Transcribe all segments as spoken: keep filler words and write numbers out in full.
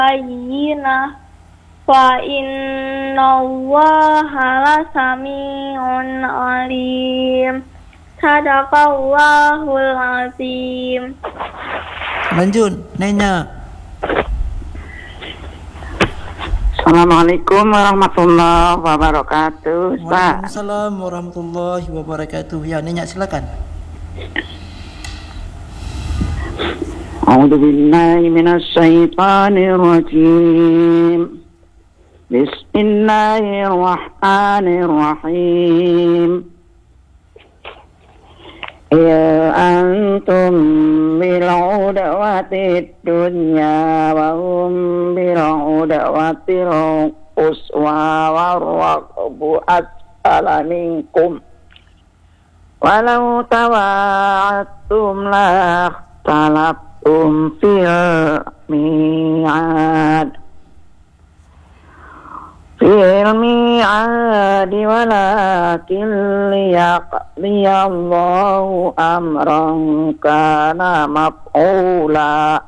bayyinah wa innallaha lasami'un alim. Sadaqallahul azim. Lanjut, Nenya. Assalamualaikum warahmatullahi wabarakatuh. Waalaikumsalam warahmatullahi wabarakatuh. Ya, Nenya silakan. A'udzu billahi minasy syaithanir rajim. Bismillahirrahmanirrahim. Ya antum bil udwati dunya wa hum bil udwati uswa wa raqbu asfala minkum walau tawa'atum la talabtum fil mi'ad fil mi'ad walakin liyaqdiyallahu amran kana maf'ula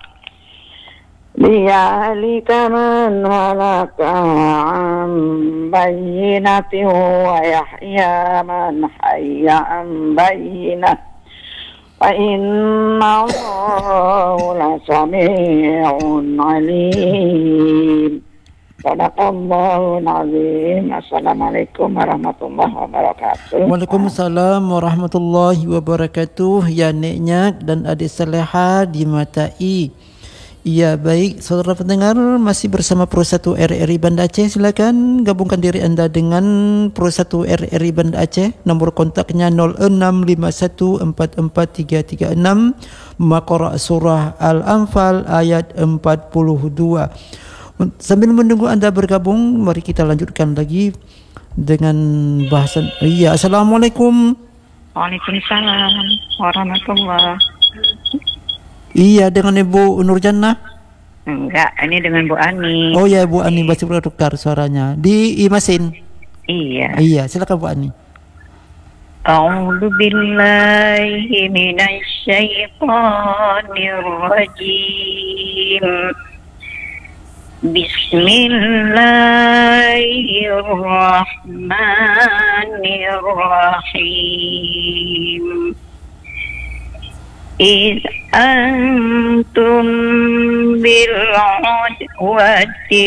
liyahlika man halaka an bayyinatin wa yahya man hayya an bayyinah wa inna Allaha lasami'un alim. Sadaqallahul azim. Assalamualaikum warahmatullahi wabarakatuh. Waalaikumsalam warahmatullahi wabarakatuh. Ya Neknya dan adik Saleha di Matai. Ya baik, saudara pendengar, masih bersama Pro satu R R I Banda Aceh. Silakan gabungkan diri anda dengan Pro satu R R I Banda Aceh. Nombor kontaknya nol enam lima satu empat empat tiga tiga enam. Maqara surah Al-Anfal ayat empat puluh dua. Sambil menunggu anda bergabung, mari kita lanjutkan lagi dengan bahasan. Iya, Assalamualaikum. Waalaikumsalam warahmatullahi. Iya, dengan Ibu Nurjannah. Enggak, ini dengan Bu Ani. Oh ya, Bu Ani, masih bertukar suaranya di Imasin. Iya. Iya, silakan Bu Ani. A'udzu billahi minasy syaithanir rajim. Bismillahirrahmanirrahim. Iz antum bil udwati